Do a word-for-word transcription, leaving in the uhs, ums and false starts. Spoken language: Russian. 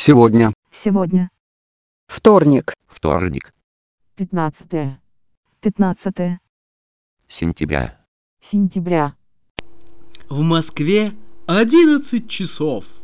Сегодня. Сегодня. Вторник. Вторник. Пятнадцатое. Пятнадцатое. Сентября. Сентября. В Москве одиннадцать часов.